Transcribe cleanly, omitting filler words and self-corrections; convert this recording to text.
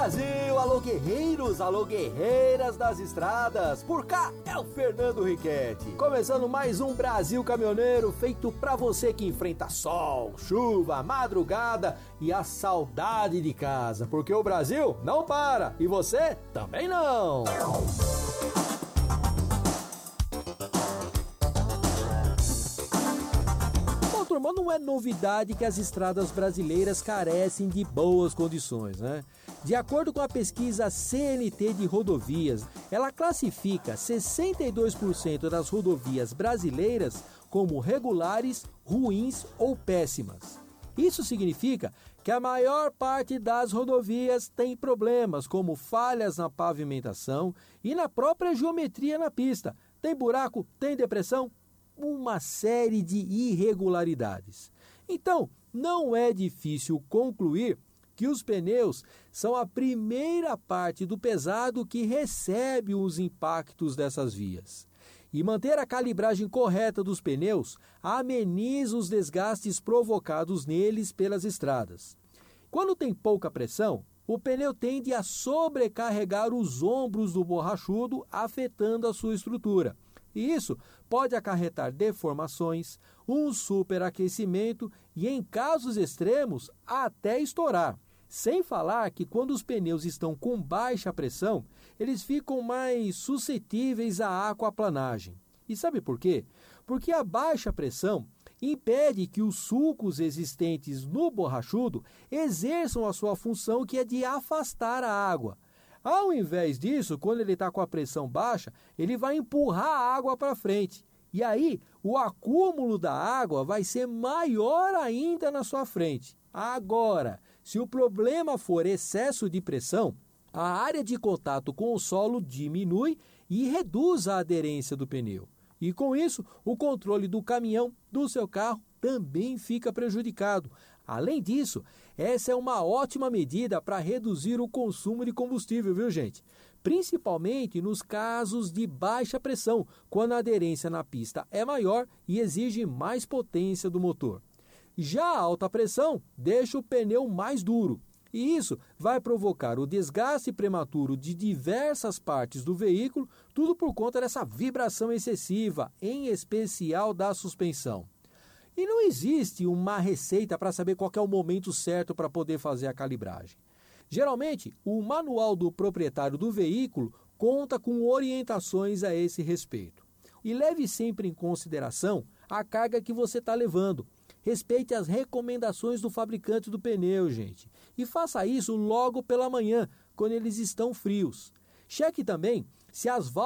Brasil, alô guerreiros, alô guerreiras das estradas, por cá é o Fernando Riquetti, começando mais um Brasil Caminhoneiro feito pra você que enfrenta sol, chuva, madrugada e a saudade de casa, porque o Brasil não para e você também não. Turma, não é novidade que as estradas brasileiras carecem de boas condições, né? De acordo com a pesquisa CNT de rodovias, ela classifica 62% das rodovias brasileiras como regulares, ruins ou péssimas. Isso significa que a maior parte das rodovias tem problemas como falhas na pavimentação e na própria geometria na pista. Tem buraco, tem depressão, uma série de irregularidades. Então, não é difícil concluir que os pneus são a primeira parte do pesado que recebe os impactos dessas vias. E manter a calibragem correta dos pneus ameniza os desgastes provocados neles pelas estradas. Quando tem pouca pressão, o pneu tende a sobrecarregar os ombros do borrachudo, afetando a sua estrutura. E isso pode acarretar deformações, um superaquecimento e, em casos extremos, até estourar. Sem falar que quando os pneus estão com baixa pressão, eles ficam mais suscetíveis à aquaplanagem. E sabe por quê? Porque a baixa pressão impede que os sulcos existentes no borrachudo exerçam a sua função, que é de afastar a água. Ao invés disso, quando ele está com a pressão baixa, ele vai empurrar a água para frente. E aí, o acúmulo da água vai ser maior ainda na sua frente. Agora, se o problema for excesso de pressão, a área de contato com o solo diminui e reduz a aderência do pneu. E com isso, o controle do caminhão, do seu carro, também fica prejudicado. Além disso, essa é uma ótima medida para reduzir o consumo de combustível, viu, gente? Principalmente nos casos de baixa pressão, quando a aderência na pista é maior e exige mais potência do motor. Já a alta pressão deixa o pneu mais duro, e isso vai provocar o desgaste prematuro de diversas partes do veículo, tudo por conta dessa vibração excessiva, em especial da suspensão. E não existe uma receita para saber qual é o momento certo para poder fazer a calibragem. Geralmente, o manual do proprietário do veículo conta com orientações a esse respeito. E leve sempre em consideração a carga que você está levando. Respeite as recomendações do fabricante do pneu, gente. E faça isso logo pela manhã, quando eles estão frios. Cheque também se as válvulas